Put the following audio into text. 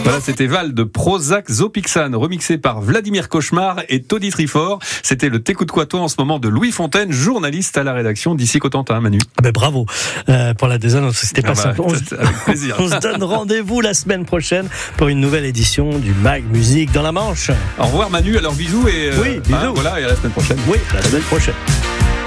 Voilà, c'était Val de Prozac Zopixan, remixé par Vladimir Cauchemar et Tony Trifort. C'était le T'écoutes quoi toi en ce moment de Louis Fontaine, journaliste à la rédaction d'ici Cotentin, Manu. Bravo pour la désannonce, c'était pas simple. Avec plaisir. On se donne rendez-vous la semaine prochaine pour une nouvelle édition du Mag Musique dans la Manche. Au revoir Manu, alors bisous et oui, bisous. Voilà, et à la semaine prochaine. Oui, à la semaine prochaine.